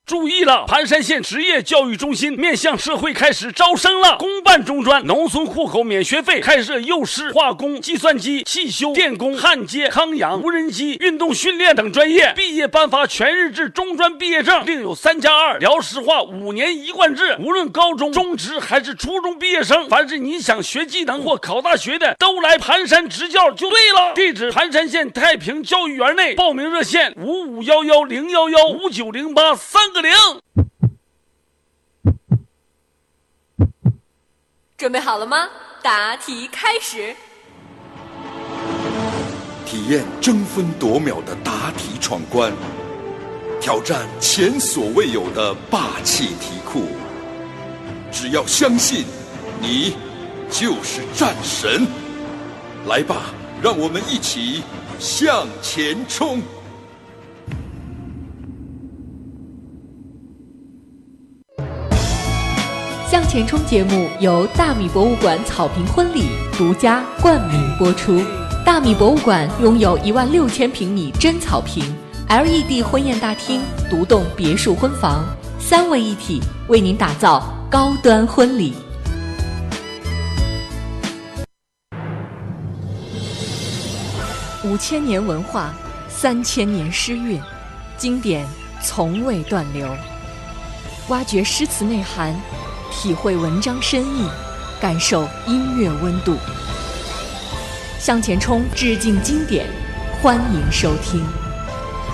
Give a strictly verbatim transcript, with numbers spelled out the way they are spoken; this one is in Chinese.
注意了，盘山县职业教育中心面向社会开始招生了，公办中专，农村户口免学费，开设幼师、化工、计算机、汽修、电工、焊接、康养、无人机、运动训练等专业，毕业颁发全日制中专毕业证，另有三加二辽石化五年一贯制，无论高中、中职还是初中毕业生，凡是你想学技能或考大学的，都来盘山执教就对了。地址：盘山县太平教育园内，报名热线：五五幺幺零幺幺五九零八三个零。 准备好了吗？答题开始。 体验争分夺秒的答题闯关，挑战前所未有的霸气题库。只要相信，你就是战神。来吧，让我们一起向前冲！ 向前冲节目由大米博物馆草坪婚礼独家冠名播出。大米博物馆拥有一万六千平米真草坪 L E D 婚宴大厅、独栋别墅婚房，三位一体，为您打造高端婚礼。五千年文化，三千年诗韵，经典从未断流。挖掘诗词内涵，体会文章深意，感受音乐温度。向前冲，致敬经典，欢迎收听。